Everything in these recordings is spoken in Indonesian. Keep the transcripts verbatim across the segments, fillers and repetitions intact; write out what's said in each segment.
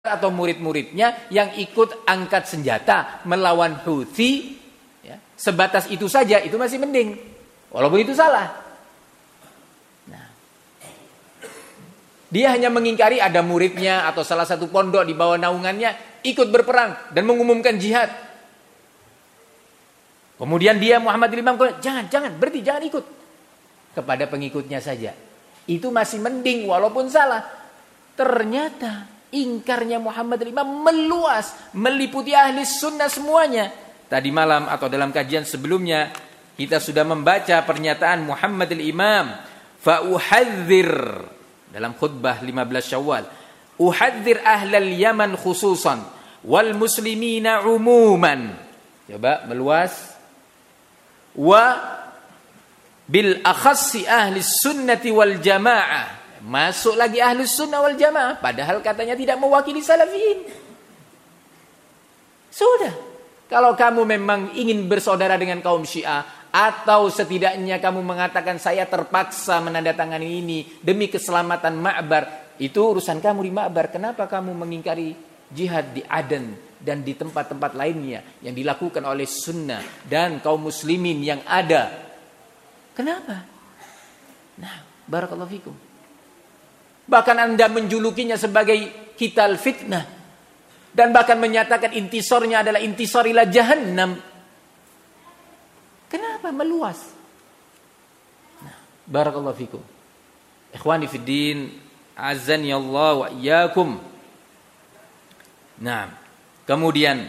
atau murid-muridnya yang ikut angkat senjata melawan Houthi, ya, sebatas itu saja, itu masih mending, walaupun itu salah. Nah, dia hanya mengingkari ada muridnya atau salah satu pondok di bawah naungannya ikut berperang dan mengumumkan jihad. Kemudian dia Muhammad Imam, jangan, jangan, berhenti, jangan ikut. Kepada pengikutnya saja. Itu masih mending walaupun salah. Ternyata ingkarnya Muhammad Imam meluas, meliputi ahli sunnah semuanya. Tadi malam atau dalam kajian sebelumnya kita sudah membaca pernyataan Muhammad Imam. Fa uhadzir dalam khutbah lima belas Syawal. Uhadzir ahlal Yaman khususan wal muslimina umuman. Coba meluas. Wa bil akhassi ahli sunnati wal jamaah. Masuk lagi ahli sunnah wal jamaah, padahal katanya tidak mewakili salafiyin. Sudah, kalau kamu memang ingin bersaudara dengan kaum Syiah, atau setidaknya kamu mengatakan saya terpaksa menandatangani ini demi keselamatan Ma'bar, itu urusan kamu di Ma'bar. Kenapa kamu mengingkari jihad di Aden dan di tempat-tempat lainnya yang dilakukan oleh sunnah dan kaum muslimin yang ada? Kenapa? Nah, barakallahu fikum. Bahkan Anda menjulukinya sebagai kital fitnah, dan bahkan menyatakan intisornya adalah intisar ila jahannam. Kenapa meluas? Nah, barakallahu fikum. Ikhwani fid din, azani Allah wa iyyakum. Nah, kemudian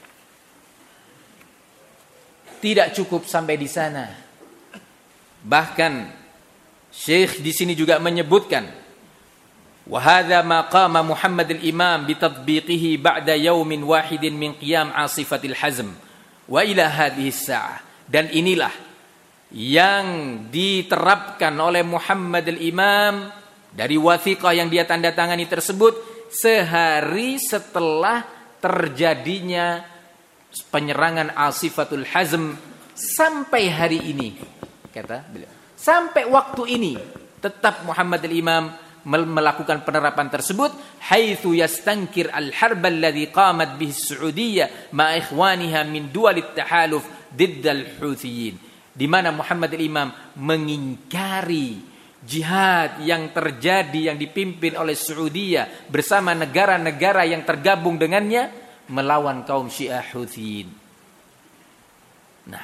tidak cukup sampai di sana. Bahkan Syekh di sini juga menyebutkan, wa hadza ma qama Muhammad al-Imam bi tatbiqihi ba'da yaumin wahidin min qiyam asifatil hazm wa ila hadhihi as-sa'ah. Dan inilah yang diterapkan oleh Muhammad al-Imam dari wathiqah yang dia tanda tangani tersebut sehari setelah terjadinya penyerangan asifatul hazm sampai hari ini, kata beliau. Sampai waktu ini tetap Muhammad al-Imam melakukan penerapan tersebut, haitsu yastankir al-harb alladhi qamat bihi as-Saudiyyah ma ikhwaniha min duwal at-tahaluf didd al-Houthiyyin, di mana Muhammad al-Imam mengingkari jihad yang terjadi yang dipimpin oleh Saudiyah bersama negara-negara yang tergabung dengannya melawan kaum Syiah Houthiyyin. Nah,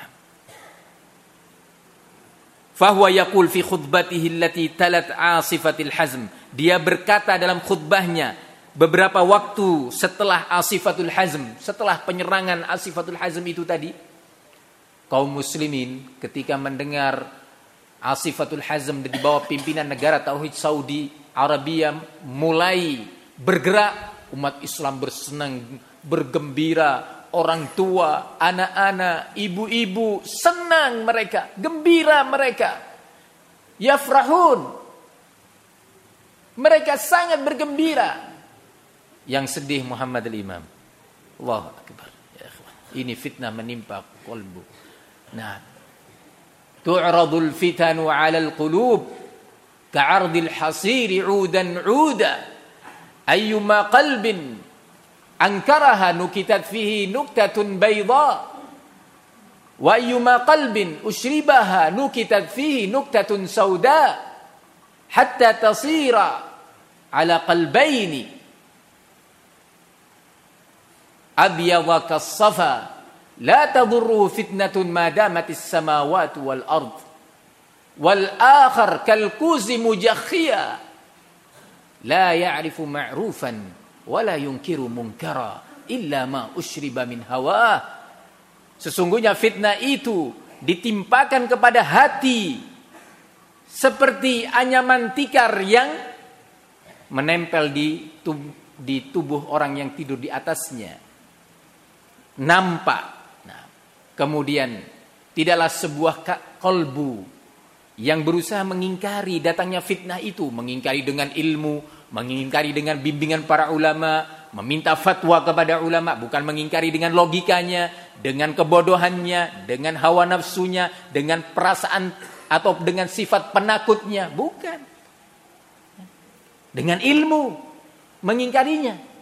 fahuwa yaqul fi khutbatihi allati talat asifatil hazm. Dia berkata dalam khutbahnya beberapa waktu setelah asifatul hazm, setelah penyerangan asifatul hazm itu tadi, kaum muslimin ketika mendengar asifatul hazm di bawah pimpinan negara tauhid Saudi Arabia mulai bergerak, umat Islam bersenang, bergembira, orang tua, anak-anak, ibu-ibu senang mereka, gembira mereka. Yafrahun. Mereka sangat bergembira. Yang sedih Muhammad al-Imam. Allahu akbar. Ya ikhwan. Ini fitnah menimpa qalbu. Nah, tu'radul fitanu 'alal qulub ka'ardil hasiri 'udan 'uda. Ayyuma qalbin ankaraha nukitat fihi nuktatun bayda wa ayyuma qalbin ushribaha nukitat fihi nuktatun sauda hatta tasira ala qalbaini abyadha kas-safa la tadurruhu fitnatun ma damatis samawati wal ard wal akhar kal kuzi mujakhia la ya'rifu ma'rufan wala yunkiru munkara illa ma usyriba min hawa. Sesungguhnya fitnah itu ditimpakan kepada hati seperti anyaman tikar yang menempel di tubuh, di tubuh orang yang tidur di atasnya. Nampak. Nah, kemudian tidaklah sebuah kalbu yang berusaha mengingkari datangnya fitnah itu, mengingkari dengan ilmu, mengingkari dengan bimbingan para ulama, meminta fatwa kepada ulama, bukan mengingkari dengan logikanya, dengan kebodohannya, dengan hawa nafsunya, dengan perasaan atau dengan sifat penakutnya, bukan. Dengan ilmu mengingkarinya.